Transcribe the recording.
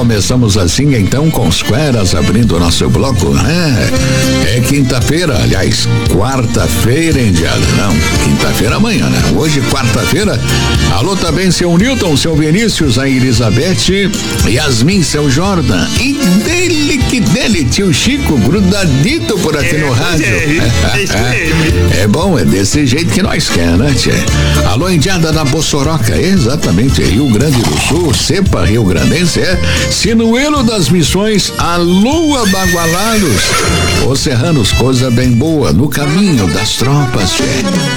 começamos assim então com os Queras abrindo o nosso bloco, né? É quinta-feira, aliás, quarta-feira, Indiana, não, quinta-feira amanhã, né? Hoje, quarta-feira. Alô também, seu Newton, seu Vinícius, a Elizabeth, Yasmin, seu Jordan, e dele, tio Chico, grudadito por aqui no rádio. É bom, é desse jeito que nós quer, né, tchê? Alô, Indiada da Bossoroca, exatamente, Rio Grande do Sul, Cepa Rio Grandense, Sinuelo das Missões, alô, Bagualados, os serranos, coisa bem boa, no caminho das tropas, tchê.